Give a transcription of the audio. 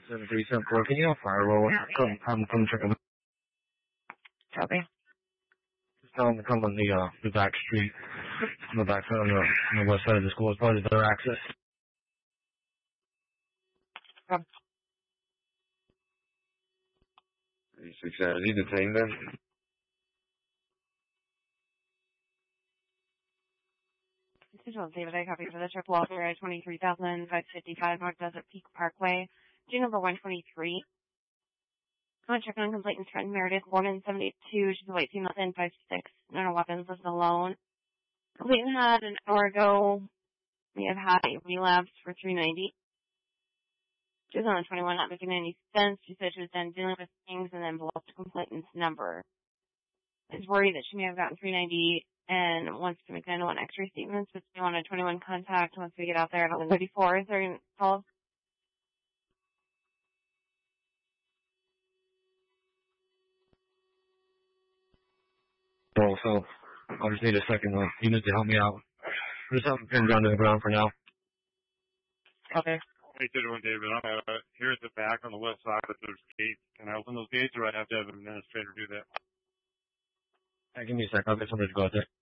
7374. Can you have firewall? Come check on Copy. just tell them to come on the back street. On the back side, on the west side of the school. It's probably the better access. 36, is he detained then? Central David, I copy for the trip. Walter Road, 23,555 North Desert Peak Parkway. G number 123. I'm going to check on complaint in Trent Meredith, born in 72. She's a white female, 10'5'6". No weapons, lives alone. Complaint had an hour ago. We have had a relapse for 390. She was on the 21, not making any sense. She said she was done dealing with things and then blew up the complainant's number. Is worried that she may have gotten 390 and wants to make 901 X-ray statements, but they want a 21 contact once we get out there at 11:34. Is there any calls? Well, so I'll just need a second unit to help me out. Just help me pin down to the ground for now. Okay. Hey, 31 David, I'm here at the back on the west side, but there's gates. Can I open those gates, or I have to have an administrator do that? Hey, give me a sec. I'll get somebody to go out there.